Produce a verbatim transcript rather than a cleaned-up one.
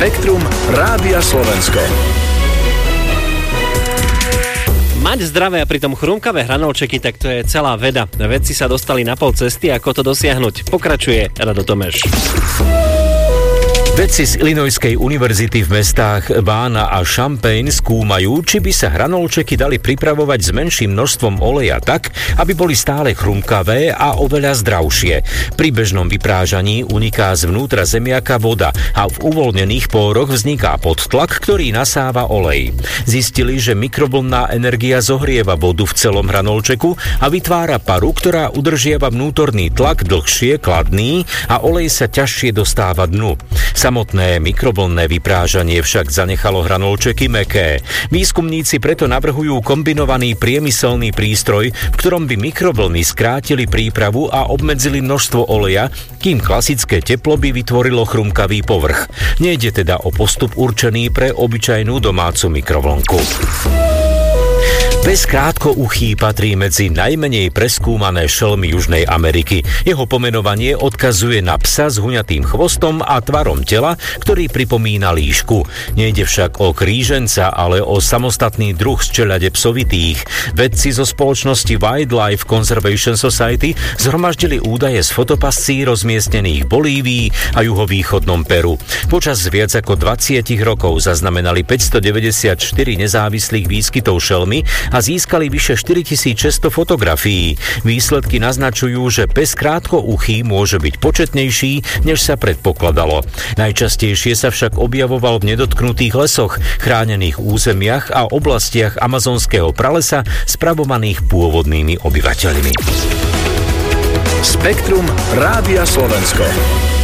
Spektrum Rádia Slovensko. Mať zdravé a pritom chrumkavé hranolčeky, tak to je celá veda. Vedci sa dostali na pol cesty, ako to dosiahnuť. Pokračuje Rado Tomeš. Vedci z Illinoiskej univerzity v mestách Bána a Champaign skúmajú, či by sa hranolčeky dali pripravovať s menším množstvom oleja tak, aby boli stále chrumkavé a oveľa zdravšie. Pri bežnom vyprážaní uniká zvnútra zemiaka voda a v uvoľnených póroch vzniká podtlak, ktorý nasáva olej. Zistili, že mikrovlnná energia zohrieva vodu v celom hranolčeku a vytvára paru, ktorá udržiava vnútorný tlak dlhšie, kladný a olej sa ťažšie dostáva dnu. Samotné mikrovlnné vyprážanie však zanechalo hranolčeky mäkké. Výskumníci preto navrhujú kombinovaný priemyselný prístroj, v ktorom by mikrovlny skrátili prípravu a obmedzili množstvo oleja, kým klasické teplo by vytvorilo chrumkavý povrch. Nejde teda o postup určený pre obyčajnú domácu mikrovlnku. Pes krátkouchý patrí medzi najmenej preskúmané šelmy Južnej Ameriky. Jeho pomenovanie odkazuje na psa s huňatým chvostom a tvarom tela, ktorý pripomína líšku. Nejde však o kríženca, ale o samostatný druh z čeľade psovitých. Vedci zo spoločnosti Wildlife Conservation Society zhromaždili údaje z fotopascí rozmiestnených v Bolívii a juhovýchodnom Peru. Počas viac ako dvadsať rokov zaznamenali päťstodeväťdesiatštyri nezávislých výskytov šelmy a získali vyše štyritisícšesťsto fotografií. Výsledky naznačujú, že pes krátkouchý môže byť početnejší, než sa predpokladalo. Najčastejšie sa však objavoval v nedotknutých lesoch, chránených územiach a oblastiach amazonského pralesa spravovaných pôvodnými obyvateľmi. Spektrum Rádia Slovensko.